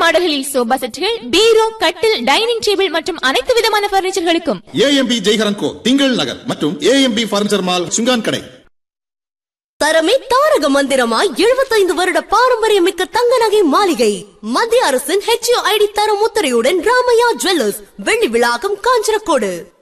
மாடல்களில் sofa செட்டுகள், பீரோ, கட்டில், dining table மற்றும் அனைத்து விதமான பர்னிச்சர்களுக்கும் ஏஎம்பி ஜெய்ஹரன் கோ திங்கள் நகர் மற்றும் ஏஎம்பி பர்னிச்சர் மால் சுங்கான் கடை. தரமே தாரக மந்திரமாய் 75 வருட பாரம்பரியமிக்க தங்க நகை மாளிகை. மத்திய அரசின் HUID தர முத்திரையுடன் ராமையா ஜுவல்லர்ஸ், வெள்ளி விழாக்கம், காஞ்சனக்கோடு.